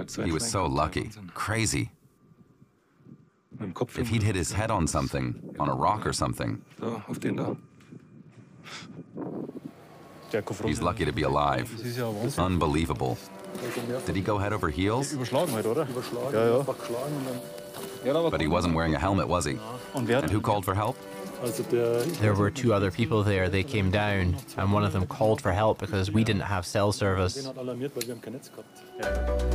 He was so lucky. Crazy. If he'd hit his head on something, on a rock or something. He's lucky to be alive. Unbelievable. Did he go head over heels? But he wasn't wearing a helmet, was he? And who called for help? There were two other people there. They came down, and one of them called for help because we didn't have cell service.